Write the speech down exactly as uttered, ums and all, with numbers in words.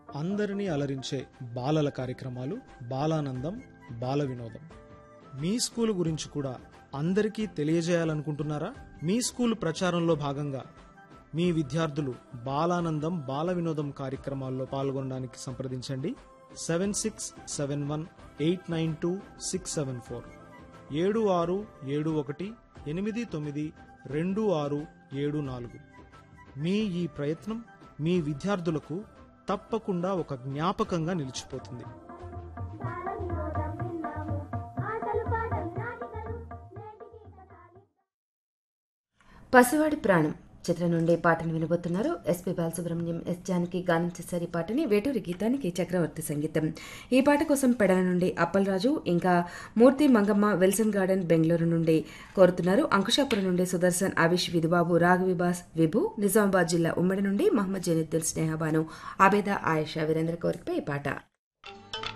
అందరినీ అలరించే బాలల కార్యక్రమాలు బాలానందం బాల వినోదం. మీ స్కూల్ గురించి కూడా అందరికీ తెలియజేయాలనుకుంటున్నారా? మీ స్కూల్ ప్రచారంలో భాగంగా మీ విద్యార్థులు బాలానందం బాల వినోదం కార్యక్రమాల్లో పాల్గొనడానికి సంప్రదించండి. Seven six seven one eight nine two six seven four ఏడు ఆరు ఏడు ఒకటి ఎనిమిది తొమ్మిది రెండు ఆరు ఏడు నాలుగు. మీ ఈ ప్రయత్నం మీ విద్యార్థులకు తప్పకుండా ఒక జ్ఞాపకంగా నిలిచిపోతుంది. పసివాడి ప్రాణం చిత్రం నుండి పాటను వినబోతున్నారు. ఎస్పి బాలసుబ్రహ్మణ్యం, ఎస్ జానకి గానం చేశారు. ఈ పాటని వేటూరి గీతానికి చక్రవర్తి సంగీతం. ఈ పాట కోసం పెడల నుండి అప్పలరాజు, ఇంకా మూర్తి మంగమ్మ విల్సన్ గార్డెన్ బెంగళూరు నుండి కోరుతున్నారు. అంకుశాపురం నుండి సుదర్శన్, అవిష్, విధుబాబు, రాఘవిబాస్, విభు, నిజామాబాద్ జిల్లా ఉమ్మడి నుండి మహమ్మద్ జనీద్దుల్, స్నేహబాను, ఆబేద, ఆయేషా వీరేంద్ర కోరికపై ఈ పాట.